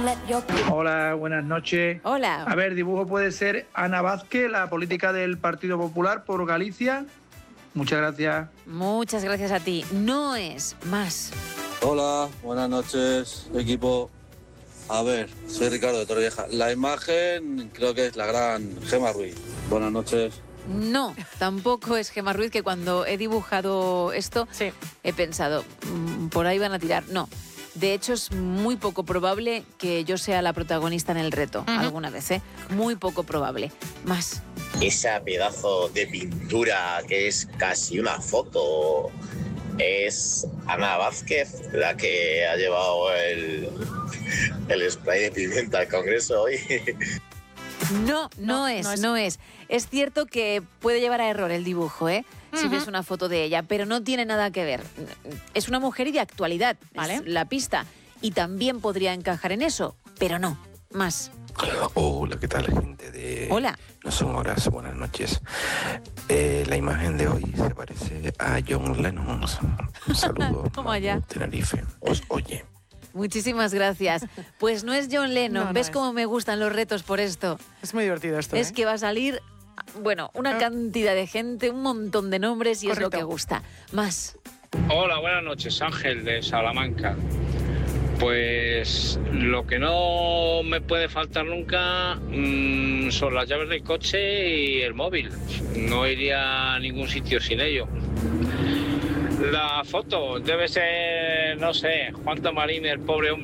Hola, buenas noches. Hola. A ver, dibujo puede ser Ana Vázquez, la política del Partido Popular por Galicia. Muchas gracias. Muchas gracias a ti. No es más. Hola, buenas noches, equipo. A ver, soy Ricardo de Torrevieja. La imagen creo que es la gran Gemma Ruiz. Buenas noches. No, tampoco es Gemma Ruiz, que cuando he dibujado esto Sí. he pensado, por ahí van a tirar. No, de hecho es muy poco probable que yo sea la protagonista en el reto alguna vez, ¿eh? Muy poco probable. Más. Ese pedazo de pintura que es casi una foto es Ana Vázquez, la que ha llevado el spray de pimienta al Congreso hoy. No es. Es cierto que puede llevar a error el dibujo, ¿eh? Si ves una foto de ella, pero no tiene nada que ver. Es una mujer y de actualidad, Vale. es la pista. Y también podría encajar en eso, pero no. Más. Hola, ¿qué tal, gente de Hola. No Son Horas? Buenas noches. La imagen de hoy se parece a John Lennon. Un saludo. Toma ya. Tenerife. Os oye. Muchísimas gracias. Pues no es John Lennon. No, no ¿Ves es. cómo me gustan los retos por esto? Es muy divertido esto. Es que va a salir, bueno, una cantidad de gente, un montón de nombres y es Correcto. lo que gusta. Más. Hola, buenas noches, Ángel de Salamanca. Pues lo que no me puede faltar nunca son las llaves del coche y el móvil. No iría a ningún sitio sin ello. La foto debe ser, no sé, Juan Tamarín, el pobre hombre.